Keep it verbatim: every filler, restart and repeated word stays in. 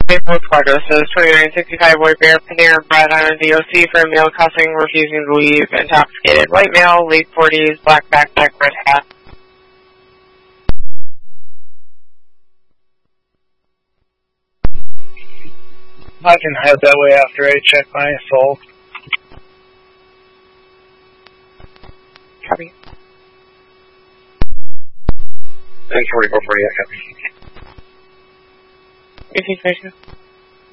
Maple Squadron says twenty-nine sixty-five White Bear Panera Bread on a D O C for a male cussing, refusing to leave, intoxicated. White male, late forties, black backpack, red hat. I can head that way after I check my assault. Copy. ten forty-four forty, I copy. If you